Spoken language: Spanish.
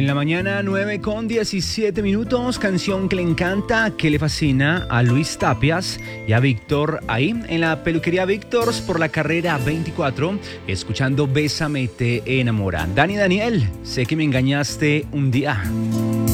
En la mañana 9:17, canción que le encanta, que le fascina a Luis Tapias y a Víctor, ahí en la peluquería Víctors por la carrera 24, escuchando Bésame te enamora. Daniel, sé que me engañaste un día.